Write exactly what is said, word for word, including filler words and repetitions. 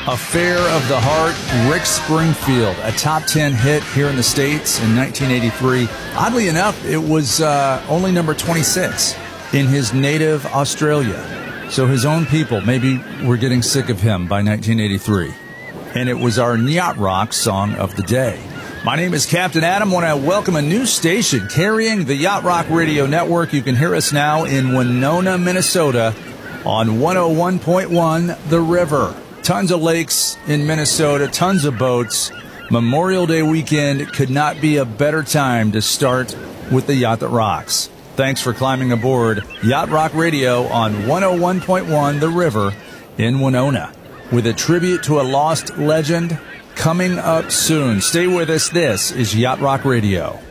Affair of the Heart, Rick Springfield, a top ten hit here in the States in nineteen eighty-three. Oddly enough, it was uh, only number twenty-six in his native Australia. So his own people maybe were getting sick of him by nineteen eighty-three. And it was our Yacht Rock song of the day. My name is Captain Adam. I want to welcome a new station carrying the Yacht Rock Radio Network. You can hear us now in Winona, Minnesota on one oh one point one The River. Tons of lakes in Minnesota, tons of boats. Memorial Day weekend could not be a better time to start with the Yacht That Rocks. Thanks for climbing aboard Yacht Rock Radio on one oh one point one The River in Winona. With a tribute to a lost legend coming up soon. Stay with us. This is Yacht Rock Radio.